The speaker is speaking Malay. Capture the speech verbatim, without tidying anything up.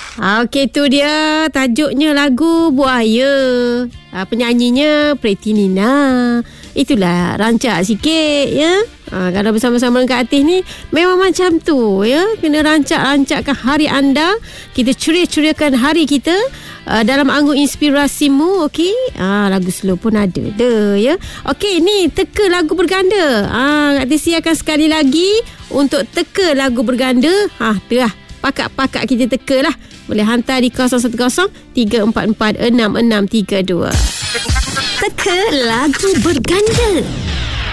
Ha, Okey, tu dia tajuknya lagu Buaya. Ha, penyanyinya Pretty Nina. Itulah rancak sikit ya. Ha, kalau bersama-sama dengan artis ni memang macam tu ya. Kena rancak-rancakkan hari anda. Kita ceria-ceriakan hari kita uh, dalam anggun inspirasimu. Okey. Ha, lagu slow pun ada dah ya. Okey, ni teka lagu berganda. Ha, Kak Tisi akan sekali lagi untuk teka lagu berganda. Ha, tu lah. Pakak-pakak kita teka lah. Boleh hantar di kosong satu kosong tiga empat empat enam enam tiga dua. Teka lagu berganda.